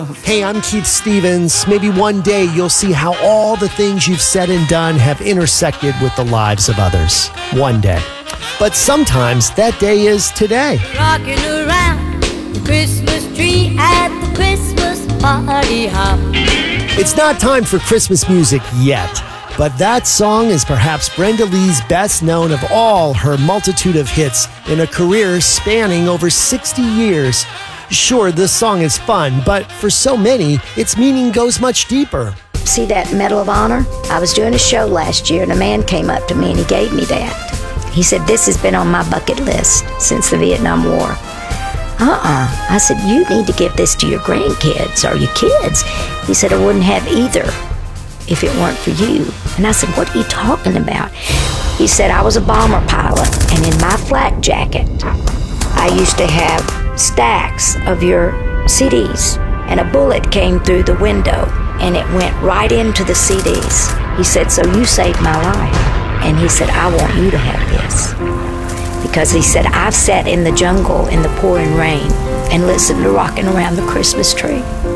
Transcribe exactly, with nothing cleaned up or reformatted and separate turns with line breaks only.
Hey, I'm Keith Stevens. Maybe one day you'll see how all the things you've said and done have intersected with the lives of others. One day. But sometimes that day is today.
Rocking around the Christmas tree at the Christmas party hop.
It's not time for Christmas music yet, but that song is perhaps Brenda Lee's best known of all her multitude of hits in a career spanning over sixty years. Sure, this song is fun, but for so many, its meaning goes much deeper.
See that Medal of Honor? I was doing a show last year and a man came up to me and he gave me that. He said, "This has been on my bucket list since the Vietnam War." Uh-uh. I said, "You need to give this to your grandkids or your kids." He said, "I wouldn't have either if it weren't for you." And I said, "What are you talking about?" He said, "I was a bomber pilot and in my flak jacket, I used to have stacks of your C Ds, and a bullet came through the window and it went right into the C Ds. He said, "So you saved my life." And he said, "I want you to have this." Because he said, "I've sat in the jungle in the pouring rain and listened to Rocking Around the Christmas Tree."